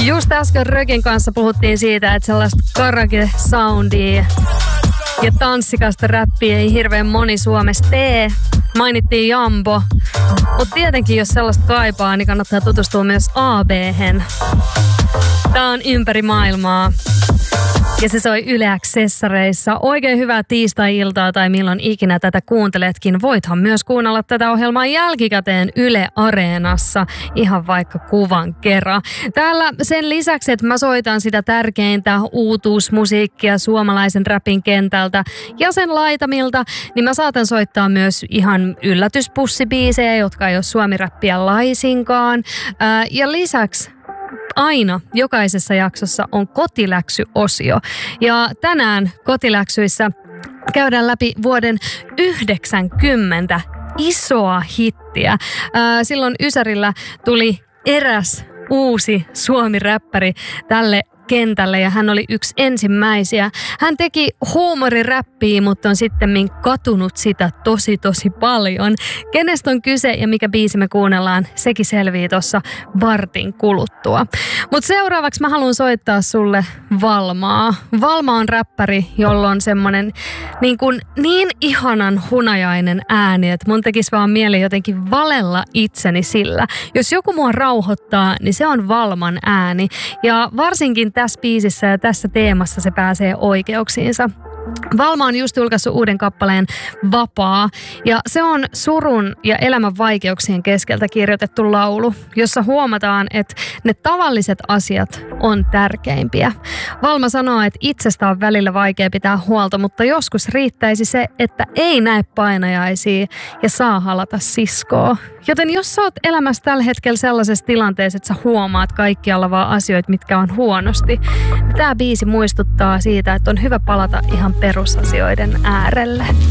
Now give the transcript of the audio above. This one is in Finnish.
Just äsken Rökin kanssa puhuttiin siitä, että sellaista karaoke-soundia ja tanssikasta räppiä ei hirveän moni Suomessa tee. Mainittiin Jambo. Mutta tietenkin, jos sellaista kaipaa, niin kannattaa tutustua myös AB:hen. Tää on ympäri maailmaa. Ja se soi Yle X-sessareissa. Oikein hyvää tiistai-iltaa tai milloin ikinä tätä kuunteletkin. Voithan myös kuunnella tätä ohjelmaa jälkikäteen Yle Areenassa, ihan vaikka kuvan kerran. Täällä sen lisäksi, että mä soitan sitä tärkeintä uutuusmusiikkia suomalaisen räpin kentältä ja sen laitamilta, niin mä saatan soittaa myös ihan yllätyspussibiisejä, jotka ei ole suomiräppiä laisinkaan. Ja lisäksi aina jokaisessa jaksossa on kotiläksyosio. Ja tänään kotiläksyissä käydään läpi vuoden 90 isoa hittiä. Silloin Ysärillä tuli eräs uusi suomi-räppäri tälle kentälle ja hän oli yksi ensimmäisiä. Hän teki huumoriräppiä, mutta on sittemmin katunut sitä tosi paljon. Kenestä on kyse ja mikä biisi me kuunnellaan, sekin selvii tuossa vartin kuluttua. Mutta seuraavaksi mä haluan soittaa sulle Valmaa. Valma on räppäri, jolla on semmonen niin ihanan hunajainen ääni, että mun tekisi vaan mieli jotenkin valella itseni sillä. Jos joku mua rauhoittaa, niin se on Valman ääni. Ja varsinkin tässä biisissä ja tässä teemassa se pääsee oikeuksiinsa. Valma on just julkaissut uuden kappaleen Vapaa, ja se on surun ja elämän vaikeuksien keskeltä kirjoitettu laulu, jossa huomataan, että ne tavalliset asiat on tärkeimpiä. Valma sanoo, että itsestä on välillä vaikea pitää huolta, mutta joskus riittäisi se, että ei näe painajaisia ja saa halata siskoa. Joten jos sä oot elämässä tällä hetkellä sellaisessa tilanteessa, että sä huomaat kaikkialla vaan asioita, mitkä on huonosti, niin tää biisi muistuttaa siitä, että on hyvä palata ihan perusasioiden äärelle.